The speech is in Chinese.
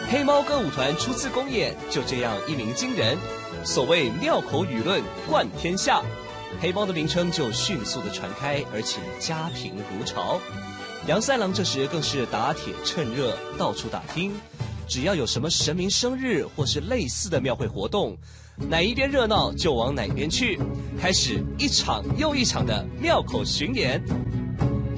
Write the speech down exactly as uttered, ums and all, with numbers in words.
黑猫歌舞团初次公演就这样一鸣惊人，所谓庙口舆论冠天下，黑猫的名称就迅速的传开，而且家贫如潮。杨三郎这时更是打铁趁热，到处打听，只要有什么神明生日或是类似的庙会活动，哪一边热闹就往哪边去，开始一场又一场的庙口巡演。